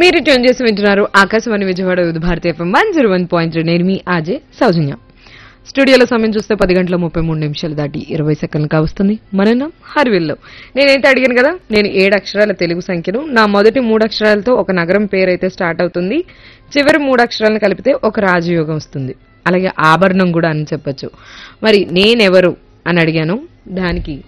మీరు ట్యూన్ చేసి వింటున్నారు ఆకాశవాణి విజయవాడ వివిధ భారతి ఎఫ్ఎం 101.3. నేను మీ ఆజే సౌజన్య. స్టూడియోలో సమయం చూస్తే 10:33 దాటి 20 సెకండ్లు కావస్తుంది. మనన్న హర్విల్లో నేనైతే అడిగాను కదా, నేను 7 అక్షరాల తెలుగు సంఖ్యను, నా మొదటి 3 అక్షరాలతో ఒక నగరం పేరైతే స్టార్ట్ అవుతుంది, చివరి 3 అక్షరాలను కలిపితే ఒక రాజయోగం వస్తుంది, అలాగే ఆభరణం కూడా అని చెప్పొచ్చు. మరి నేనెవరు అని అడిగాను. దానికి